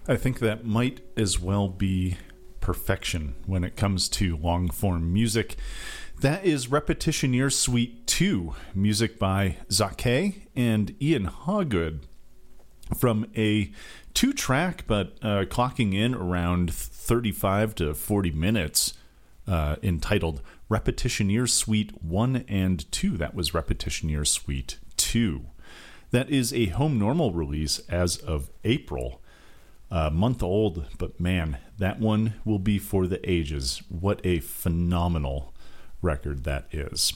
I think that might as well be perfection when it comes to long-form music. That is Repetitioneer Suite 2, music by Zake and Ian Hawgood, from a 2-track but clocking in around 35 to 40 minutes, entitled Repetitioneer Suite 1 and 2. That was Repetitioneer Suite 2. That is a home normal release as of April. A month old, but man, that one will be for the ages. What a phenomenal record that is.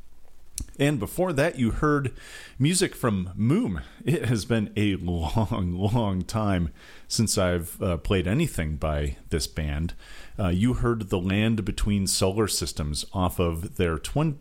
And before that, you heard music from Moom. It has been a long time since I've played anything by this band. You heard The Land Between Solar Systems off of their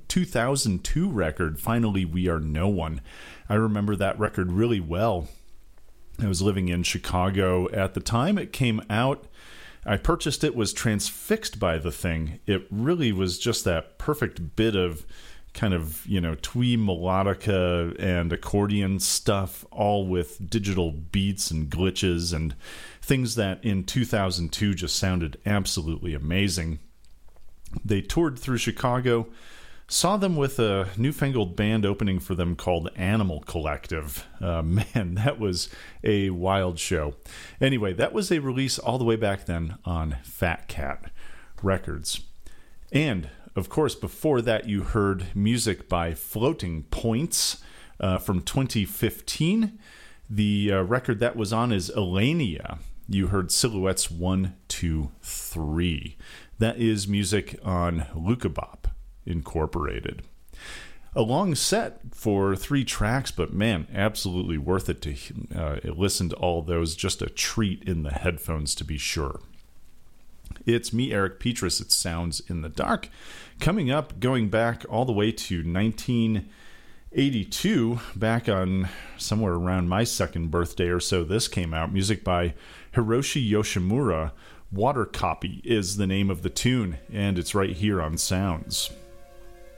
2002 record, Finally We Are No One. I remember that record really well. I was living in Chicago at the time it came out. I purchased it, was transfixed by the thing. It really was just that perfect bit of kind of, twee melodica and accordion stuff, all with digital beats and glitches and things that in 2002 just sounded absolutely amazing. They toured through Chicago. Saw them with a newfangled band opening for them called Animal Collective. Man, that was a wild show. Anyway, that was a release all the way back then on Fat Cat Records. And, of course, before that you heard music by Floating Points from 2015. The record that was on is Elenia. You heard Silhouettes 1, 2, 3. That is music on Lukabop Incorporated. A long set for 3 tracks, but man, absolutely worth it to listen to all those. Just a treat in the headphones, to be sure. It's me, Eric Petrus. It Sounds in the Dark. Coming up, going back all the way to 1982, back on somewhere around my second birthday or so, this came out. Music by Hiroshi Yoshimura. Water Copy is the name of the tune, and it's right here on Sounds.